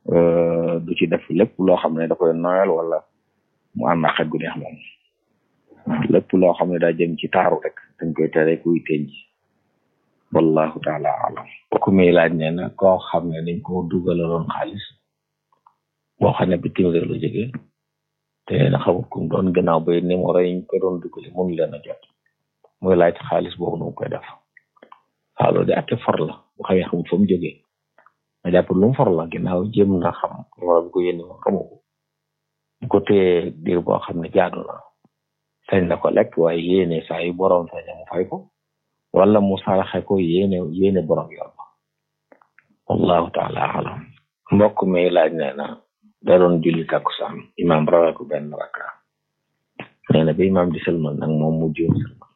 du ci def lépp loo xam ne da koy noyal wala mu ànd ak xet gu neex moom lépp loo xam ne daa jëm ci taaru rek dañ koy tere kuy tënj wallahu taala alam ku muy laaj nee na koo xam ne dañ ko dugalaloon xaalis boo xam ne bitim réew la jóge te na xamut kum doon gannaaw bay numéro yi ñu ko doon dugale mënu leen a jot muy laaj xaalis boobu nu mu koy def waaw loolu de atte for la bu xamee xamut fa mu jógee nga jàpp lu mu for la ginnaaw jéem na xam numéro bi ko yénni moom xamu ko bu ko téye diir boo xam ne jaadu na sañ na ko lekk waaye yéene saa yu borom sañ mu fay ko wala mu saraxe ko yéene borom yoon ba wallahu taala alam mbokk mi laaj nee na da doon julli takkusaan imam rawee ko benn rakka nee na ba imam di sëlmal nag moom mu juum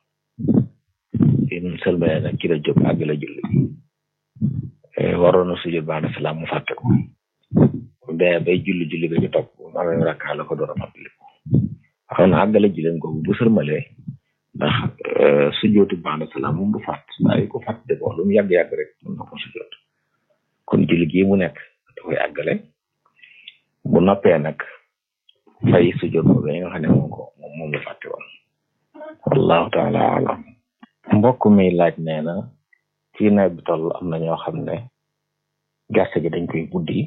sëlmal nag ci la jóg àgg la julli waroon na sujud ba'da salaam mu fàtte ko bay julli ba ci topp mu amee rakka la ko door a fàttali ko xam na àggale julleen googu bu sërmalee ndax sujootu ba'da salaam moom du fàtt saa yu ko fàtte ko lu mu yàgg-yàgg rek mën na ko sujoot kon julli gi mu nekk da koy àggale bu noppee nag fay sujoot boobu nga xam ne moom la fàtte woon wallahu taala alam mbokk mi laaj nee na ci nawet bi toll am na ñoo xam ne gerte gi dañ koy buddi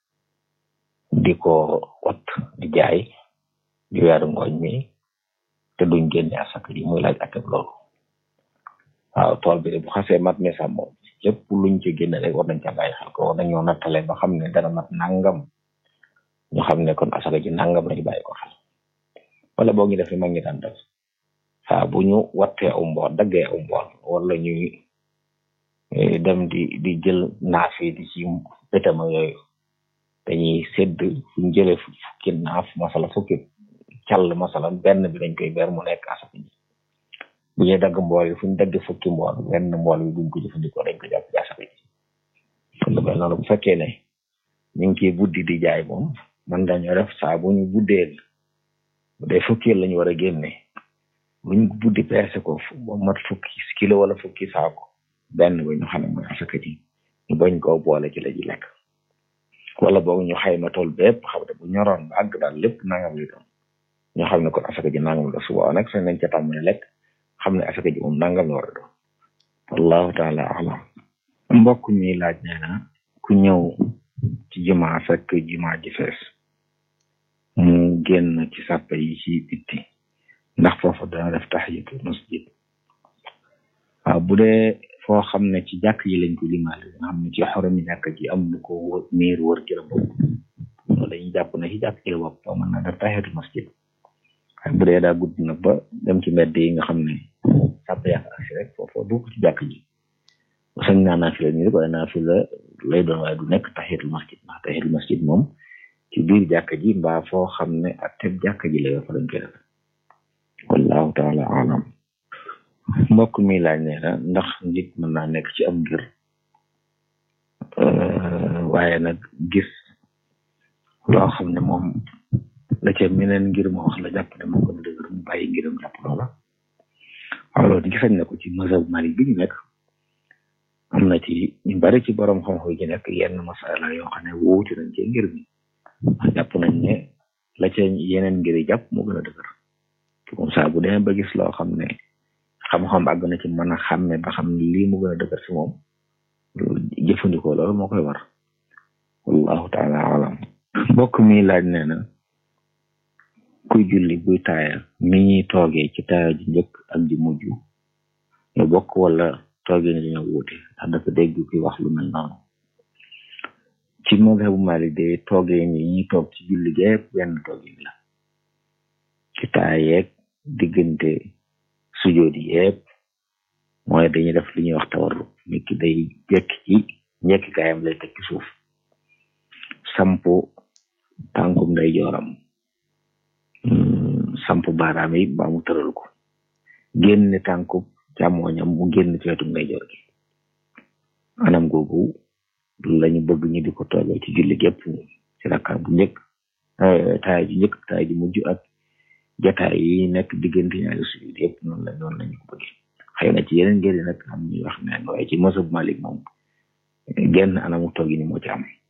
di ko wat di jaay di weeru ngooñ mi te duñ génne asaka ji muy laaj akab loolu waaw tool bi de bu xasee mat ne sax moom lépp luñ ci génne rek war nañ ca bàyyi xel ko war nañoo nattale ba xam ne dana mat nangam ñu xam ne kon asaka ji nangam lañu bàyyi ko xel wala boo ngi def ni mag ñi daan def saa bu ñu wattee aw mbool daggee aw mbool wala ñuy dem di jël naaf yi di ci pétama yooyu dañuy sédd fuñ jëlee fukki naaf masala fukki càll masala benn bi dañ koy ber mu nekk asaka ji bu ñuy dagg mbool yi fu ñu dagg fukki mbool benn mbool yi duñ ko jëfandikoo dañ ko jàpp ci asaka ji kon lu mel noonu bu fekkee ne ñu ngi ciy buddi di jaay moom man dañoo def saa bu ñu buddeel bu dee fukki la ñu war a génne bu ñu buddi peese ko ba mat fukki kilo wala fukki saako benn ba ñu xam ne mooy asaka ji ñu bañ koo boole ci la ji lekk wala boog ñu xayma tool bépp xam ne bu ñoroon ba àgg daal lépp nangam li doon ñoo xam ne kon asaka ji nangam la suba nag sañ nañ ca tàmmale lekk xam ne asaka ji moom nangam la war a doon wallahu taala alam mbokk mi laaj nee na ku ñëw ci jumaa fekk jumaa ji fees mu génn ci sàppa yi ci bitti ndax foofu dana def tahiyatul masjid waaw bu dee foo xam ne ci jàkk yi lañ ko limaale nga xam ne ci xorami jàkk ji am lu ko miir wër ci la bopp loolu dañuy jàpp ne ci jàkk ci la bopp mën na def tahiyatul masjid waaye bu dee daa gudd nag ba dem ci mbedd yi nga xam ne sàpp yàq aksi rek foofu du ko ci jàkk ji sañ naa naafila nii rek waaye naafila lay doon waaye du nekk tahiyatul masjid ndax tahiyatul masjid moom ci biir jàkk ji mbaa foo xam ne ak teb jàkk ji la yoo fa lañ koy def wallahu taala alam mbokk mi laaj nee na ndax nit mën naa nekk ci am ngir waaye nag gis loo xam ne moom la ca meneen ngir ma wax la jàpp ne moo gën a dëgër mu bàyyi ngiram jàpp loola waaw loolu gisañ na ko ci mazhab Malik bi ñu nekk am na ci ñu bari ci borom xam-xam yi nekk yenn masala yoo xam ne wuute nañ ci ngir mi jàpp nañ ne la ca yeneen ngir yi jàpp moo gën a dëgër comme ça bu demee ba gis loo xam ne xam-xam àgg na ci mën a xàmme ba xam ne lii mu gën a dëgër ci moom jëfandikoo loolu moo koy war wallahu taala alam mbokk mi laaj nee na kuy julli buy taaya mi ñuy toogee ci taaya ji njëkk ak ji mujj ñu bokk wala toogee ni dañoo wuute ndax dafa dégg kuy wax lu mel noonu ci mazhabu Maalik de toogee ni ñuy toog ci julli gépp benn toogee la ci taaya yeeg diggante sujood yi yëpp mooy dañuy def li ñuy wax tawarruk nit ki day jekk ci njekki kaayam lay teg ci suuf sampu tànkum nday jooram sampu baaraam yi ba mu tëral ko génn tànku càmmooñam mu génn ci wetum nday joor gi anam googu lañu bëgg ñu di ko toogee ci julli gépp ci rakka bu njëkk taaya ji njëkk taaya ji mujj ak jataay yi nekk diggante ñaari sujud yëpp noonu lañu ko bëgg xëy na ci yeneen ngeen nag am ñuy wax ne waaye ci mazhab Malik moom genn anamu toogi ni moo ci am